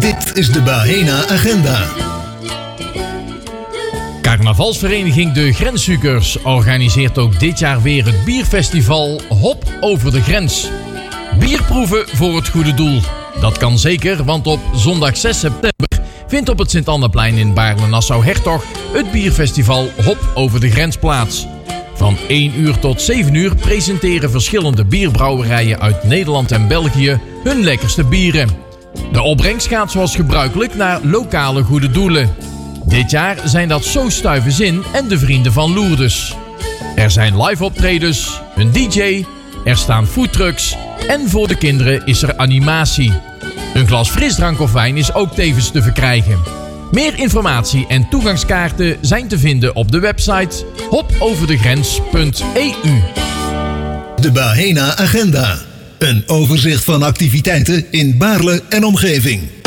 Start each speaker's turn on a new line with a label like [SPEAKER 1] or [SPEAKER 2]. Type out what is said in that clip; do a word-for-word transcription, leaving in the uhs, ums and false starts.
[SPEAKER 1] Dit is de Bahena Agenda.
[SPEAKER 2] Carnavalsvereniging De Grenszoekers organiseert ook dit jaar weer het bierfestival Hop over de Grens. Bierproeven voor het goede doel. Dat kan zeker, want op zondag zes september vindt op het Sint-Anneplein in Baarle-Nassau-Hertog het bierfestival Hop over de Grens plaats. Van één uur tot zeven uur presenteren verschillende bierbrouwerijen uit Nederland en België hun lekkerste bieren. De opbrengst gaat zoals gebruikelijk naar lokale goede doelen. Dit jaar zijn dat Zo Stuivenzin en de Vrienden van Lourdes. Er zijn live optredens, een D J, er staan foodtrucks en voor de kinderen is er animatie. Een glas frisdrank of wijn is ook tevens te verkrijgen. Meer informatie en toegangskaarten zijn te vinden op de website hopoverdegrens punt e u.
[SPEAKER 1] De Bahena Agenda. Een overzicht van activiteiten in Baarle en omgeving.